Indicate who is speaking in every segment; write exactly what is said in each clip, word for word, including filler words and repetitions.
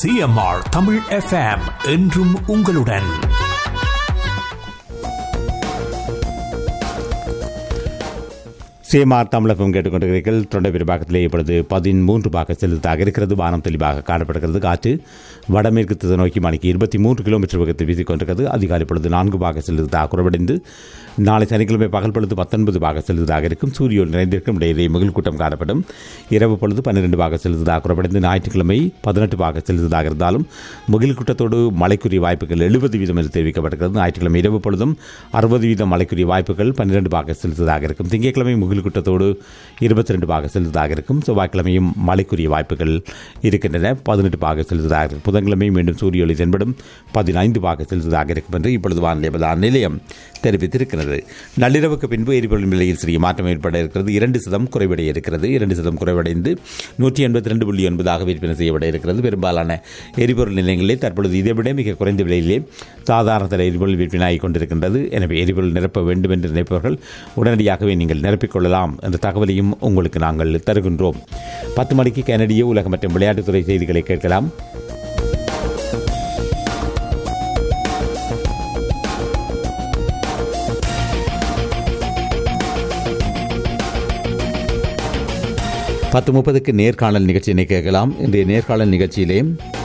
Speaker 1: CMR Tamil FM என்றும் உங்களுடன்.
Speaker 2: CMR தமிழகம் கேட்டுக்கொண்டிருக்கிறீர்கள். தொண்டை விரிவாக்கத்திலே இப்பொழுது பதிமூன்று பாக செலுத்தாக இருக்கிறது. வானம் தெளிவாக காணப்படுகிறது. காற்று வடமேற்கு திசை நோக்கி மணிக்கு இருபத்தி மூன்று கிலோமீட்டர் வேகத்தில் வீசிக் கொண்டிருக்கிறது. அதிகாலை பொழுது நான்கு பாக செலுத்தாக குறைவடைந்து நாளை சனிக்கிழமை பகல் பொழுது பத்தொன்பது பாக செலுத்தாக இருக்கும். சூரியன் நிறைந்திருக்கும் இடையிலே முகில் கூட்டம் காணப்படும். இரவு பொழுது பன்னிரண்டு பாக செலுத்தாக குறைவடைந்து ஞாயிற்றுக்கிழமை பதினெட்டு பாக செலுத்தாக இருந்தாலும் முகில் கூட்டத்தோடு மழைக்குரிய வாய்ப்புகள் எழுபது வீதம் என்று தெரிவிக்கப்பட்டிருக்கிறது. ஞாயிற்றுக்கிழமை இரவு பொழுதும் அறுபது வீதம் மழைக்குரிய வாய்ப்புகள் பன்னிரண்டு பாக செலுத்தாக இருக்கும். திங்கட்கிழமை முகில் கூட்டத்தோடு இருபத்தி ரெண்டு பாக செலுத்தாக இருக்கும். செவ்வாய்க்கிழமையும் மழைக்குரிய வாய்ப்புகள் இருக்கின்றன. பதினெட்டு பாக செலுத்தாக இருக்கும். புதன்கிழமை மீண்டும் சூரிய ஒளி தென்படும். பதினைந்து பாக செலுத்தாக இருக்கும் என்று இப்பொழுது வானிலை நிலையம் தெரிவித்திருக்கிறது. நள்ளிரவுக்கு பின்பு எரிபொருள் விலையில் சிறிய மாற்றம் ஏற்பட இருக்கிறது. இரண்டு சதம் குறைவடைய இருக்கிறது. இரண்டு சதம் குறைவடைந்து நூற்றி எண்பத்தி ரெண்டு புள்ளி ஒன்பதாக விற்பனை செய்யப்பட இருக்கிறது. பெரும்பாலான எரிபொருள் நிலையங்களில் தற்பொழுது இதைவிட மிக குறைந்த விலையிலே சாதாரண தர எரிபொருள் விற்பனை ஆகிக் கொண்டிருக்கின்றது. எனவே எரிபொருள் நிரப்ப வேண்டும் என்று நினைப்பவர்கள் உடனடியாகவே நீங்கள் நிரப்பிக்கொள்ளலாம் என்ற தகவலையும் உங்களுக்கு நாங்கள் தருகின்றோம். பத்து மணிக்கு கனடிய உலக மற்றும் விளையாட்டுத்துறை செய்திகளை கேட்கலாம். பத்து முப்பதுக்கு நேர்காணல் நிகழ்ச்சியினை கேட்கலாம். இன்றைய நேர்காணல் நிகழ்ச்சியிலே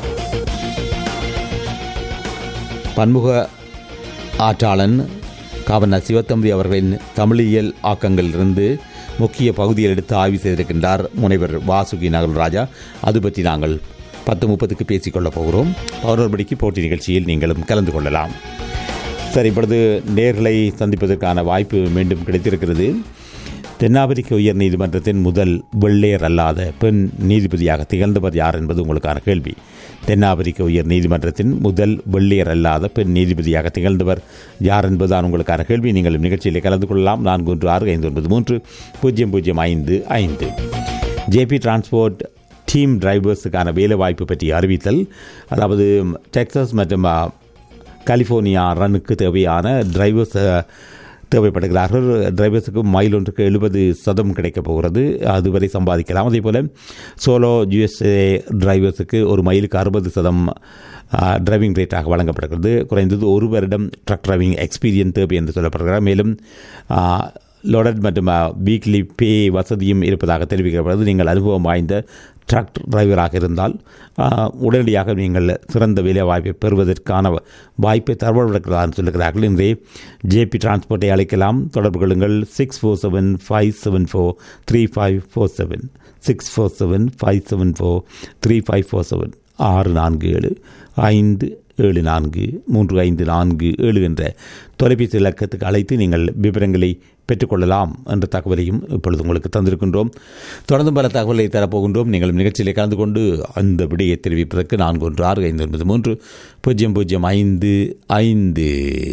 Speaker 2: பன்முக ஆற்றாளன் காவலர் சிவத்தம்பி அவர்களின் தமிழியல் ஆக்கங்களிலிருந்து முக்கிய பகுதியில் எடுத்து ஆய்வு செய்திருக்கின்றார் முனைவர் வாசுகி நகர்ராஜா. அது பற்றி நாங்கள் பத்து முப்பதுக்கு பேசிக்கொள்ளப் போகிறோம். பதினோரு மணிக்கு போட்டி நிகழ்ச்சியில் நீங்களும் கலந்து கொள்ளலாம். சரி, இப்பொழுது நேர்களை சந்திப்பதற்கான வாய்ப்பு மீண்டும் கிடைத்திருக்கிறது. தென்னாப்பிரிக்க உயர் நீதிமன்றத்தின் முதல் வெள்ளையர் அல்லாத பெண் நீதிபதியாக திகழ்ந்தவர் யார் என்பது உங்களுக்கான கேள்வி. தென்னாப்பிரிக்க உயர் நீதிமன்றத்தின் முதல் வெள்ளையர் அல்லாத பெண் நீதிபதியாக திகழ்ந்தவர் யார் என்பதுதான் உங்களுக்கான கேள்வி. நீங்கள் நிகழ்ச்சியில் கலந்து கொள்ளலாம். நான்கு ஒன்று ஆறு ஐந்து ஒன்பது மூன்று பூஜ்ஜியம் பூஜ்ஜியம் ஐந்து ஐந்து. ஜேபி டிரான்ஸ்போர்ட் டீம் டிரைவர்ஸுக்கான வேலைவாய்ப்பு பற்றி அறிவித்தல். அதாவது டெக்சாஸ் மற்றும் கலிஃபோர்னியா ரன்னுக்கு தேவையான டிரைவர்ஸ் தேவைப்படுகிறார்கள். டிரைவர்ஸுக்கு மைல் ஒன்றுக்கு எழுபது சதம் கிடைக்கப் போகிறது. அதுவரை சம்பாதிக்கலாம். அதே போல் சோலோ யூஎஸ்ஏ டிரைவர்ஸுக்கு ஒரு மைலுக்கு அறுபது சதம் டிரைவிங் ரேட்டாக வழங்கப்படுகிறது. குறைந்தது ஒரு வருடம் ட்ரக் டிரைவிங் எக்ஸ்பீரியன்ஸ் தேவை என்று சொல்லப்படுகிறார். மேலும் லோடட் மற்றும் வீக்லி பே வசதியும் இருப்பதாக தெரிவிக்கப்படுகிறது. நீங்கள் அனுபவம் வாய்ந்த ட்ரக் டிரைவராக இருந்தால் உடனடியாக நீங்கள் சிறந்த வேலை வாய்ப்பை பெறுவதற்கான வாய்ப்பை தரவழைக்கிறார் சொல்லுகிறார்கள். இன்றைய ஜேபி டிரான்ஸ்போர்ட்டை அழைக்கலாம். தொடர்பு கொள்ளுங்கள். Six four seven five seven four three five four seven six four seven five seven four three five four seven ஆறு நான்கு ஏழு ஐந்து ஏழு நான்கு மூன்று ஐந்து நான்கு ஏழு என்ற தொலைபேசி இலக்கத்துக்கு அழைத்து நீங்கள் விவரங்களை பெற்றுக்கொள்ளலாம் என்ற தகவலையும் இப்பொழுது உங்களுக்கு தந்திருக்கின்றோம். தொடர்ந்து பல தகவலை தரப்போகின்றோம். நீங்கள் நிகழ்ச்சியிலே கலந்து கொண்டு அந்த விடையை தெரிவிப்பதற்கு நான்கு ஒன்று ஆறு ஐந்து ஒன்பது மூன்று பூஜ்ஜியம் பூஜ்ஜியம் ஐந்து ஐந்து.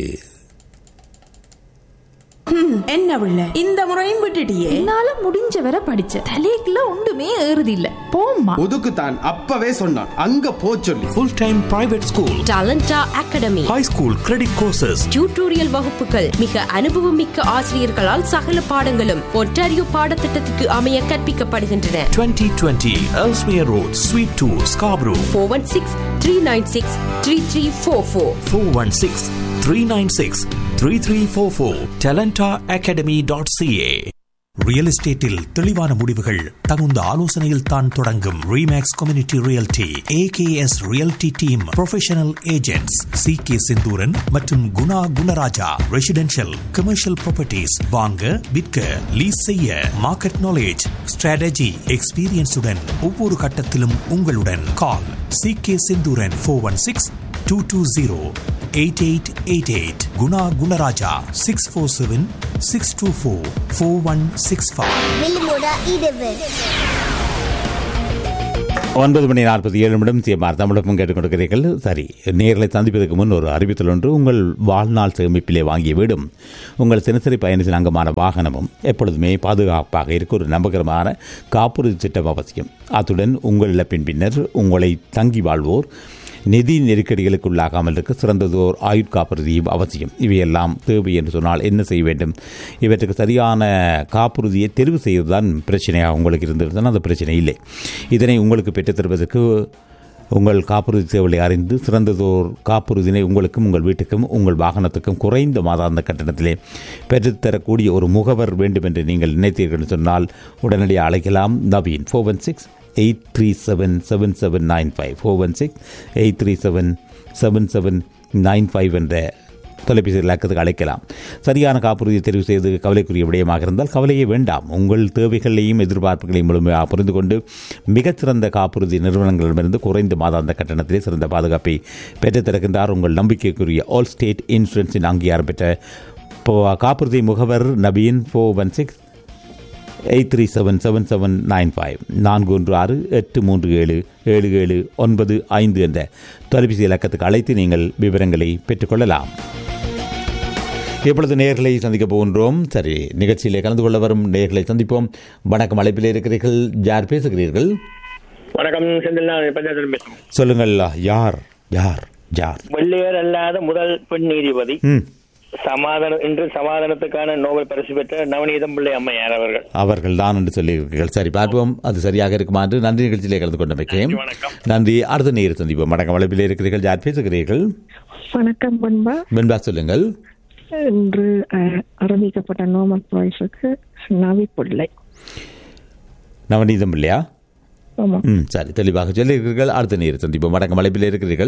Speaker 3: என்ன உள்ள இந்த முறையும் விட்டுட்டியே?
Speaker 4: என்னால முடிஞ்ச வரை படிச்ச தலைக்குள்ள ஒன்றுமே ஏறுது இல்ல. போம்மா
Speaker 5: ஒதுக்குத்தான் அப்பவே சொன்னான் அங்க போ சொல்லி.
Speaker 1: Full time private school,
Speaker 6: டாலண்டா academy,
Speaker 1: high school credit courses,
Speaker 6: tutorial வகுப்புகள், மிக அனுபவம் மிக்க ஆசிரியர்களால் சகல பாடங்களும் ஒன்டாரியோ பாடத்திட்டத்துக்கு அமைய கற்பிக்கப்படுகின்றன.
Speaker 1: twenty twenty Ellesmere Road, Suite two, Scarborough.
Speaker 6: four one six three nine six three three four four
Speaker 1: four one six three nine six three three four four. talenta academy dot c a. Real எஸ்டேட்டில் தெளிவான முடிவுகள் தகுந்த ஆலோசனையில் தான் தொடங்கும். Remakes community realty, AKS realty team professional agents C K Senthuran மற்றும் Guna Gunaraja. Residential commercial properties வாங்க விற்க லீஸ் செய்ய மார்க்கெட் நாலேஜ் ஸ்ட்ராட்டஜி எக்ஸ்பீரியன்ஸுடன் ஒவ்வொரு கட்டத்திலும் உங்களுடன். கால் C K Senthuran four one six two two zero eight eight eight eight. Guna Gunaraja six four seven six two four four one six five.
Speaker 2: ஒன்பது மணி நாற்பத்தி ஏழு நிமிடம் சிஎம்ஆர் தமிழகம் கேட்டுக்கொண்டிருக்கிறீர்கள். சரி, நேர்களை சந்திப்பதற்கு முன் ஒரு அறிவித்தல் ஒன்று. உங்கள் வாழ்நாள் சேமிப்பிலே வாங்கிய வீடும் உங்கள் தினசரி பயணத்தின் அங்கமான வாகனமும் எப்பொழுதுமே பாதுகாப்பாக இருக்க ஒரு நம்பகரமான காப்புறுதி திட்டம் அவசியம். அத்துடன் உங்கள் இழப்பின் பின்னர் உங்களை தங்கி வாழ்வோர் நிதி நெருக்கடிகளுக்கு உள்ளாகாமல் இருக்க சிறந்ததோர் ஆயுட்காப்புறுதியும் அவசியம். இவையெல்லாம் தேவை என்று சொன்னால் என்ன செய்ய வேண்டும்? இவற்றுக்கு சரியான காப்புறுதியை தெரிவு செய்வதுதான் பிரச்சனையாக உங்களுக்கு இருந்திருந்தால் அந்த பிரச்சனை இல்லை. இதனை உங்களுக்கு பெற்றுத் தருவதற்கு உங்கள் காப்புறுதி சேவையை அறிந்து சிறந்ததோர் காப்புறுதினை உங்களுக்கும் உங்கள் வீட்டுக்கும் உங்கள் வாகனத்துக்கும் குறைந்த மாதாந்த கட்டணத்திலே பெற்றுத்தரக்கூடிய ஒரு முகவர் வேண்டும் என்று நீங்கள் நினைத்தீர்கள் சொன்னால் உடனடியாக அழைக்கலாம். Naveen four one six eight three seven seven seven nine five four one six eight three seven seven seven nine five என்ற தொலைபேசி இலக்கத்துக்கு அழைக்கலாம். சரியான காப்புறுதியை தெரிவு செய்து கவலைக்குரிய விடயமாக இருந்தால் கவலையே வேண்டாம். உங்கள் தேவைகளையும் எதிர்பார்ப்புகளையும் முழுமையாக புரிந்து கொண்டு மிகச்சிறந்த காப்புறுதி நிறுவனங்களிடமிருந்து குறைந்த மாதாந்த கட்டணத்திலே சிறந்த பாதுகாப்பை பெற்றுத்தருகின்றார் உங்கள் நம்பிக்கைக்குரிய ஆல் ஸ்டேட் இன்சூரன்ஸின் அங்கீகாரம் பெற்ற காப்புறுதி முகவர் Nabin four one six eight three seven seven seven nine five நான்கு ஒன்று ஆறு எட்டு மூன்று ஏழு ஏழு ஏழு ஒன்பது ஐந்து என்ற தொலைபேசி இலக்கத்துக்கு அழைத்து நீங்கள் விவரங்களை பெற்றுக்கொள்ளலாம். இப்பொழுது நேயர்களை சந்திக்க போகின்றோம். சரி, நிகழ்ச்சியிலே கலந்து கொள்ள வரும் நேயர்களை சந்திப்போம். வணக்கம், அழைப்பில் இருக்கிறீர்கள். யார் பேசுகிறீர்கள்?
Speaker 7: வணக்கம்,
Speaker 2: சொல்லுங்கள். யார் யார் யார்
Speaker 7: வெள்ளையர் அல்லாத முதல் பெண் நீதிபதி, சமாதானம் இன்று சமாதானத்துக்கான நோபல் பரிசு பெற்ற நவநீதம் பிள்ளை அம்மையார் அவர்கள்
Speaker 2: அவர்கள் தான் என்று சொல்லியிருக்கிறீர்கள். சரி, பார்ப்போம் அது சரியாக இருக்குமா என்று. நன்றி, நிகழ்ச்சியிலே கலந்து கொண்டமைக்கு நன்றி. அடுத்த நேர் சந்திப்போம். வணக்கம், அழைப்பில் இருக்கிறீர்கள். யார் பேசுகிறீர்கள்?
Speaker 8: வணக்கம் பண்பா.
Speaker 2: பண்பா, சொல்லுங்கள்.
Speaker 8: இன்று அறிவிக்கப்பட்ட நோபல் பிரைஸுக்கு நவி பிள்ளை
Speaker 2: நவநீதம் பிள்ளையா? ம், சரி, தெளிவாக சொல்லியிருக்கிறீர்கள். அடுத்த நேர் சந்திப்போம். வணக்கம், அழைப்பில் இருக்கிறீர்கள்.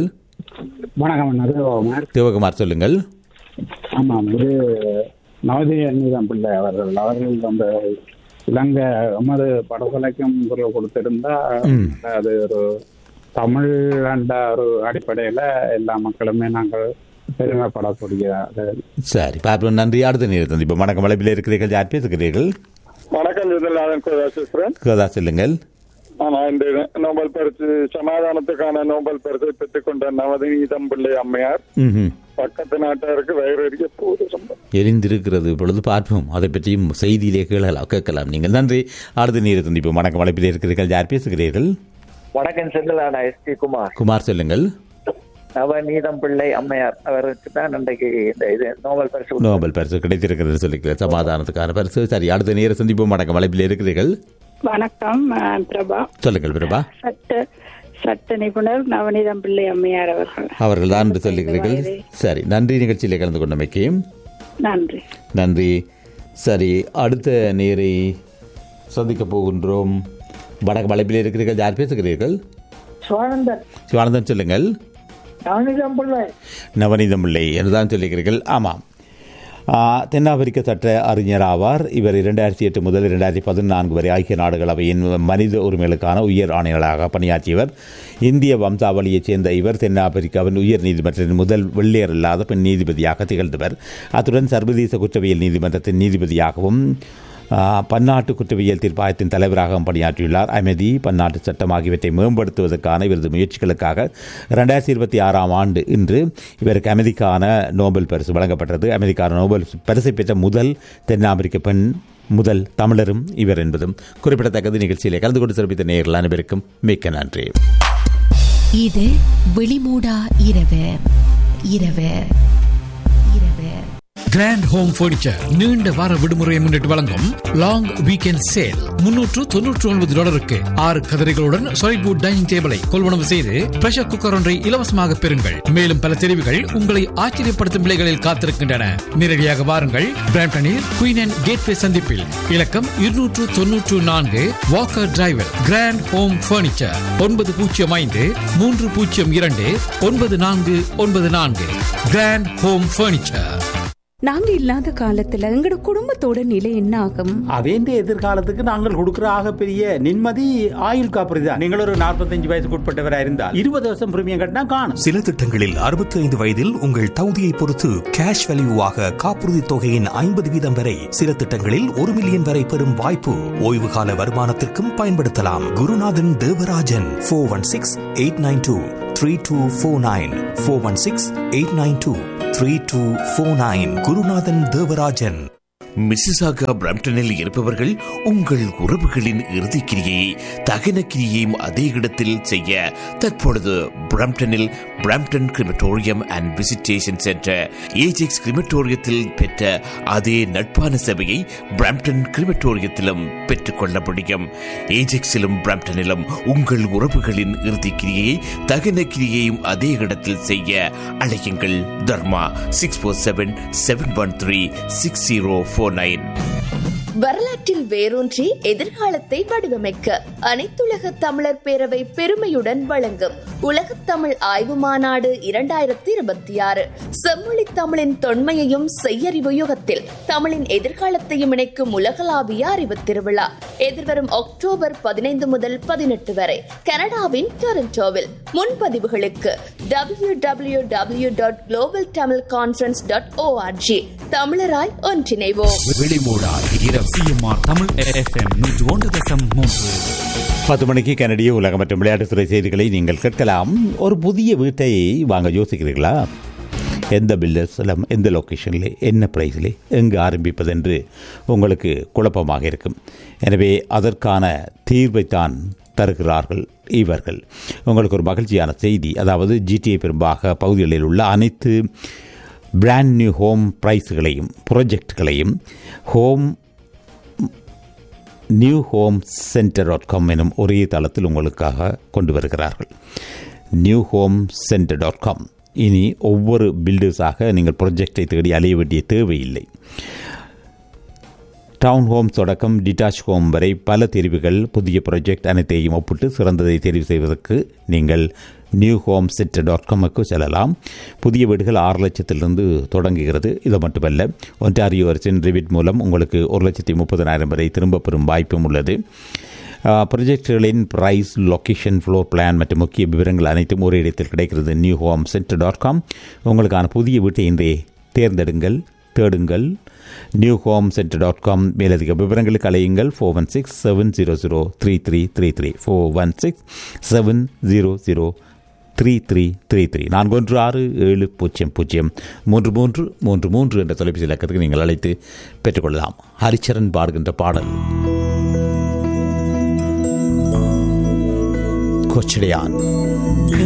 Speaker 9: வணக்கம்,
Speaker 2: சிவகுமார், சொல்லுங்கள்.
Speaker 9: ஆமாம், இது நவநீதம் பிள்ளை அவர்கள் அவர்கள் அந்த இலங்கை எமது படுகொலைக்கும் குரல் கொடுத்திருந்தா அது ஒரு தமிழ் என்ற ஒரு அடிப்படையில எல்லா மக்களுமே நாங்கள் பெருமைப்படக்கூடிய.
Speaker 2: சரி, பார்ப்போம். நன்றி. அடுத்த நேரம் சந்திப்போம். வணக்கம், வலைப்பில் இருக்கிறீர்கள். யார் பேசுகிறீர்கள்?
Speaker 10: வணக்கம்,
Speaker 2: கோதா, சொல்லுங்கள்.
Speaker 10: இந்த நோபல் பரிசு சமாதானத்துக்கான நோபல் பரிசை பெற்றுக் கொண்ட நவநீதம் பிள்ளை அம்மையார் பக்கத்து நாட்டாருக்கு வயிறு போது
Speaker 2: எரிந்திருக்கிறது. இப்பொழுது பார்ப்போம், அதை பற்றியும் செய்தியிலே கேட்கலாம் கேட்கலாம் நீங்கள். நன்றி. அடுத்த நேரம் சந்திப்போம். வணக்கம், வலைப்பில் இருக்கிறீர்கள். யார் பேசுகிறீர்கள்?
Speaker 11: வணக்கம், செந்திலானா எஸ் டி குமார்.
Speaker 2: குமார், சொல்லுங்கள்.
Speaker 11: நவநீதம் பிள்ளை அம்மையார் அவருக்கு தான் இன்றைக்கு இந்த இது நோபல் பரிசு
Speaker 2: நோபல் பரிசு கிடைத்திருக்கிறது சொல்லிக்கிறேன், சமாதானத்துக்கான பரிசு. சரி, அடுத்த நேரம் சந்திப்போம். வணக்கம், வலைப்பில் இருக்கிறீர்கள்.
Speaker 8: வணக்கம், பிரபா.
Speaker 2: சொல்லுங்கள் பிரபா.
Speaker 8: சட்ட சட்ட நிபுணர் நவநீதம் பிள்ளை அம்மையார் அவர்கள்
Speaker 2: அவர்கள் தான் என்று சொல்லுகிறீர்கள். சரி, நன்றி. நிகழ்ச்சியிலே கலந்து கொண்டமைக்கு
Speaker 8: நன்றி.
Speaker 2: நன்றி. சரி, அடுத்த நேரை சந்திக்க போகின்றோம். வடக்கு வலைப்பில் இருக்கிறீர்கள். யார் பேசுகிறீர்கள்?
Speaker 12: சிவானந்தன்.
Speaker 2: சிவானந்தன், சொல்லுங்கள்.
Speaker 12: நவநீதம் பிள்ளை
Speaker 2: நவநீதம் பிள்ளை என்றுதான் சொல்லுகிறீர்கள். ஆமாம், தென்னாப்பிரிக்க சட்ட அறிஞர் ஆவார் இவர். இரண்டாயிரத்தி எட்டு முதல் இரண்டாயிரத்தி பதினான்கு வரை ஐக்கிய நாடுகள் அவையின் மனித உரிமைகளுக்கான உயர் ஆணையாளராக பணியாற்றியவர். இந்திய வம்சாவளியைச் சேர்ந்த இவர் தென்னாப்பிரிக்காவின் உயர் நீதிமன்றத்தின் முதல் வெள்ளையர் இல்லாத பெண் நீதிபதியாக திகழ்ந்தவர். அத்துடன் சர்வதேச குற்றவியல் நீதிமன்றத்தின் நீதிபதியாகவும் பன்னாட்டு குற்றவியல் தீர்ப்பாயத்தின் தலைவராகவும் பணியாற்றியுள்ளார். அமைதி, பன்னாட்டு சட்டம் ஆகியவற்றை மேம்படுத்துவதற்கான இவரது முயற்சிகளுக்காக இரண்டாயிரத்தி இருபத்தி ஆறாம் ஆண்டு இன்று இவருக்கு அமைதிக்கான நோபல் பரிசு வழங்கப்பட்டது. அமைதிக்கான நோபல் பரிசை பெற்ற முதல் தென்னாப்பிரிக்க பெண், முதல் தமிழரும் இவர் என்பதும் குறிப்பிடத்தக்கது. நிகழ்ச்சியிலே கலந்து கொண்டு சிறப்பித்த நேயர்கள் அனைவருக்கும் மிக்க நன்றி.
Speaker 13: இது விழிமூடா இரவு இரவு இரவு
Speaker 14: கிராண்ட் ஹோம் பர்னிச்சர் நீண்ட வார விடுமுறையை முன்னிட்டு வழங்கும் லாங் வீக்கெண்ட் சேல். முன்னூற்று தொன்னூற்று ஒன்பது டாலருக்கு ஆறு கதிரைகளுடன் சாலிட்வுட் டைனிங் டேபிளை கொள்வனவு செய்து பிரஷர் குக்கர் ஒன்றை இலவசமாக பெறுங்கள். மேலும் பல தெரிவுகள் உங்களை ஆச்சரியப்படுத்தும் விலைகளில் காத்திருக்கின்றன. நேரடியாக வாருங்கள். பிராம்டனில் குயின் அண்ட் கேட்வே சந்திப்பில் இலக்கம் இருநூற்று தொன்னூற்று நான்கு Walker driver. Grand home furniture ஒன்பது பூஜ்ஜியம் ஐந்து மூன்று பூஜ்ஜியம் இரண்டு ஒன்பது நான்கு ஒன்பது நான்கு. Grand home furniture.
Speaker 15: நாங்க இல்லாத காலத்துல எங்கட குடும்பத்தோட நிலை என்ன ஆகும்?
Speaker 16: அவேண்ட எதிர்காலத்துக்கு நாங்கள் கொடுக்கிற ஆக பெரிய நிம்மதி ஆயுள் காப்புறுதி தான். நீங்கள் ஒரு நாற்பத்தஞ்சு வயசுக்கு உட்பட்டவராக இருந்தால் இருபது வருஷம் பிரீமியம் கட்டினா காணும்.
Speaker 1: சில திட்டங்களில் அறுபத்தி ஐந்து வயதில் உங்கள் தகுதியை பொறுத்து கேஷ் வேல்யூவாக காப்புறுதி தொகையின் ஐம்பது வீதம் வரை, சில திட்டங்களில் ஒரு மில்லியன் வரை பெறும் வாய்ப்பு. ஓய்வு கால வருமானத்திற்கும் பயன்படுத்தலாம். குருநாதன் Devarajan four one six eight nine two three two four nine four one six eight nine two three two four nine. குருநாதன் தேவராஜன்.
Speaker 17: மிசிசாகா பிரம்டனில் இருப்பவர்கள் உங்கள் உறவுகளின் இறுதிக்கிரியை தகன கிரியையும் அதே இடத்தில் செய்ய தற்பொழுது பிரம்டனில் Brampton crematorium and visitation centre Ajax கிரிமட்டோரியத்தில் பெற்ற அதே நட்பான சேவையை பிரம்டன் கிரிமட்டோரியத்திலும் பெற்றுக்கொள்ள முடியும். ஏஜெக்ஸிலும் பிரம்டனிலும் உங்கள் உறவுகளின் இறுதிக்கிரியை தகன கிரியையும் அதே இடத்தில் செய்ய அழையுங்கள். தர்மா six four seven seven one three six zero four nine.
Speaker 18: வரலாற்றில் வேரூன்றி எதிர்காலத்தை வடிவமைக்க அனைத்துலக தமிழர் பேரவை பெருமையுடன் வழங்கும் உலகத் தமிழ் ஆய்வு மாநாடு இரண்டாயிரத்தி இருபத்தி ஆறு செம்மொழி தமிழின் தொன்மையையும் செய்யறிவு யுகத்தில் தமிழின் எதிர்காலத்தையும் இணைக்கும் உலகளாவிய அறிவு திருவிழா எதிர்வரும் அக்டோபர் பதினைந்து முதல் பதினெட்டு வரை கனடாவின் டொரண்டோவில். முன்பதிவுகளுக்கு W W W dot global Tamil conference dot O R G. தமிழராய் ஒன்றிணைவோம்.
Speaker 2: பத்து மணிக்கு கனடிய உலக மற்றும் விளையாட்டுத்துறை செய்திகளை நீங்கள் கேட்கலாம். ஒரு புதிய வீட்டை வாங்க யோசிக்கிறீர்களா? எந்த பில்டர்ஸில், எந்த லொக்கேஷனில், என்ன ப்ரைஸில், எங்கு ஆரம்பிப்பது என்று உங்களுக்கு குழப்பமாக இருக்கும். எனவே அதற்கான தீர்வைத்தான் தருகிறார்கள் இவர்கள். உங்களுக்கு ஒரு மகிழ்ச்சியான செய்தி. அதாவது ஜிடிஏ பெரும்பாக பகுதிகளில் உள்ள அனைத்து brand new home ப்ரைஸ்களையும் ப்ராஜெக்ட்களையும் home new home centre dot com எனும் ஒரே தளத்தில் உங்களுக்காக கொண்டு வருகிறார்கள். New home centre dot com. இனி ஒவ்வொரு பில்டர்ஸாக நீங்கள் ப்ராஜெக்டை தேடி அலைய வேண்டிய தேவையில்லை. டவுன் ஹோம் தொடக்கம் டிட்டாச் ஹோம் வரை பல தெரிவுகள். புதிய ப்ராஜெக்ட் அனைத்தையும் ஒப்பிட்டு சிறந்ததை தெரிவு செய்வதற்கு நீங்கள் நியூ ஹோம் சென்டர் டாட் காமுக்கு செல்லலாம். புதிய வீடுகள் ஆறு லட்சத்திலிருந்து தொடங்குகிறது. இது மட்டுமல்ல, ஒன்டாரியோ அரசின் ரிவிட் மூலம் உங்களுக்கு ஒரு லட்சத்தி முப்பதனாயிரம் வரை திரும்ப பெறும் வாய்ப்பும் உள்ளது. ப்ராஜெக்டுகளின் ப்ரைஸ், லொக்கேஷன், ஃப்ளோர் பிளான் மற்றும் முக்கிய விவரங்கள் அனைத்தும் ஒரே இடத்தில் கிடைக்கிறது. New home centre dot com. உங்களுக்கான புதிய வீட்டை இன்றே தேர்ந்தெடுங்கள், தேடுங்கள். New home centre dot com. மேலதிக விவரங்களுக்கு அலையுங்கள் four one six seven zero zero three three three three four one six seven zero zero three three three three நான்கு ஒன்று ஆறு ஏழு பூஜ்ஜியம் பூஜ்ஜியம் மூன்று மூன்று மூன்று மூன்று என்ற தொலைபேசி இலக்கத்துக்கு நீங்கள் அழைத்து பெற்றுக்கொள்ளலாம். ஹரிச்சரன் பாடுகின்ற பாடல் கொச்சடையான்.